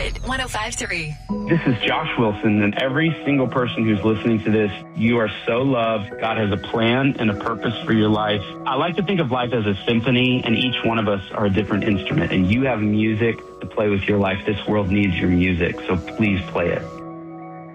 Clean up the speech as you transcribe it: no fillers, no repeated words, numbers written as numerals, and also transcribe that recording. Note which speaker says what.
Speaker 1: Hit 105.3.
Speaker 2: This is Josh Wilson, and every single person who's listening to this, you are so loved. God has a plan and a purpose for your life. I like to think of life as a symphony, and each one of us are a different instrument, and you have music to play with your life. This world needs your music, so please play it.